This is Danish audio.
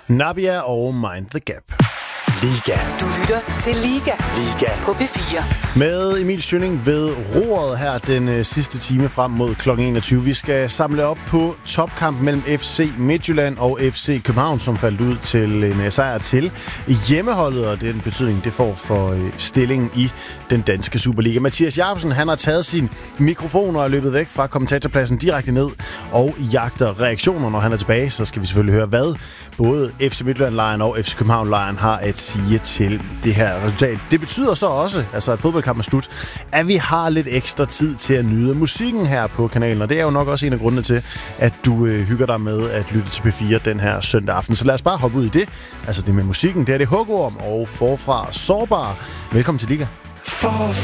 Nabia og Mind the Gap. Liga. Du lytter til Liga på P4. Med Emil Schønning ved roret her den sidste time frem mod kl. 21. Vi skal samle op på topkampen mellem FC Midtjylland og FC København, som faldt ud til en sejr til hjemmeholdet, og den betydning, det får for stillingen i den danske Superliga. Mathias Jacobsen, han har taget sin mikrofon og er løbet væk fra kommentatorpladsen direkte ned og jagter reaktioner. Når han er tilbage, så skal vi selvfølgelig høre, hvad både FC Midtjylland-lejren og FC København-lejren har at sige til det her resultat. Det betyder så også, altså at fodboldkampen er slut, at vi har lidt ekstra tid til at nyde musikken her på kanalen, og det er jo nok også en af grundene til, at du hygger dig med at lytte til P4 den her søndag aften. Så lad os bare hoppe ud i det. Altså det med musikken, det er det Hugorm og Forfra Sårbar. Velkommen til Liga. Forfra